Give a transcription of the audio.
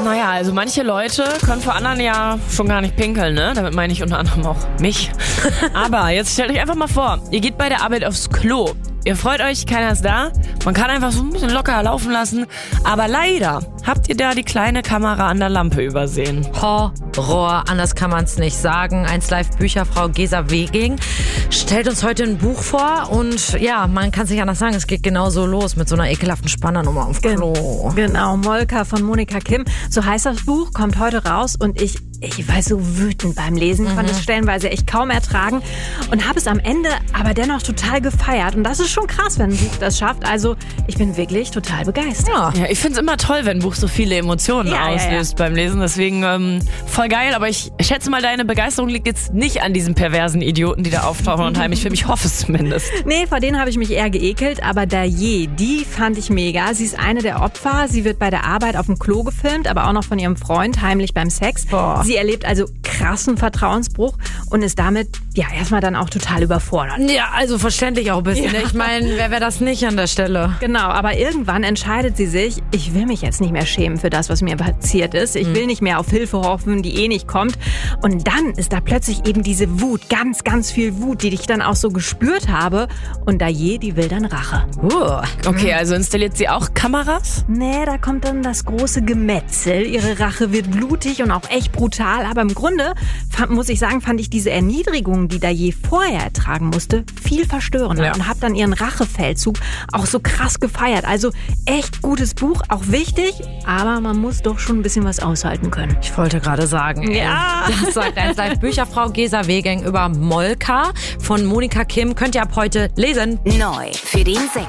Naja, also manche Leute können vor anderen ja schon gar nicht pinkeln, ne? Damit meine ich unter anderem auch mich. Aber jetzt stellt euch einfach mal vor, ihr geht bei der Arbeit aufs Klo. Ihr freut euch, keiner ist da. Man kann einfach so ein bisschen locker laufen lassen. Aber leider habt ihr da die kleine Kamera an der Lampe übersehen. Horror, anders kann man es nicht sagen. 1Live Bücherfrau Gesa Weging stellt uns heute ein Buch vor. Und ja, man kann es nicht anders sagen, es geht genauso los mit so einer ekelhaften Spannernummer auf Klo. Genau, Molka von Monika Kim. So heißt das Buch, kommt heute raus und ich war so wütend beim Lesen, konnte es stellenweise echt kaum ertragen und habe es am Ende aber dennoch total gefeiert. Und das ist schon krass, wenn ein Buch das schafft. Also ich bin wirklich total begeistert. Ja, ich finde es immer toll, wenn ein Buch so viele Emotionen auslöst beim Lesen. Deswegen voll geil. Aber ich schätze mal, deine Begeisterung liegt jetzt nicht an diesen perversen Idioten, die da auftauchen und heimlich für mich. Ich hoffe es zumindest. Nee, vor denen habe ich mich eher geekelt. Aber Daye, die fand ich mega. Sie ist eine der Opfer. Sie wird bei der Arbeit auf dem Klo gefilmt, aber auch noch von ihrem Freund heimlich beim Sex. Boah. Sie erlebt also krassen Vertrauensbruch und ist damit ja erstmal dann auch total überfordert. Ja, also verständlich auch ein bisschen. Ja. Ich meine, wer wäre das nicht an der Stelle? Genau, aber irgendwann entscheidet sie sich, ich will mich jetzt nicht mehr schämen für das, was mir passiert ist. Ich will nicht mehr auf Hilfe hoffen, die eh nicht kommt. Und dann ist da plötzlich eben diese Wut, ganz, ganz viel Wut, die ich dann auch so gespürt habe. Und Daye, die will dann Rache. Okay, also installiert sie auch Kameras? Nee, da kommt dann das große Gemetzel. Ihre Rache wird blutig und auch echt brutal. Aber im Grunde, muss ich sagen, fand ich diese Erniedrigung, die Daye vorher ertragen musste, viel verstörender. Und habe dann ihren Rachefeldzug auch so krass gefeiert. Also echt gutes Buch, auch wichtig, aber man muss doch schon ein bisschen was aushalten können. Ich wollte gerade sagen, das sagt 1Live Bücherfrau Gesa Weging über Molka von Monika Kim. Könnt ihr ab heute lesen. Neu für den 6.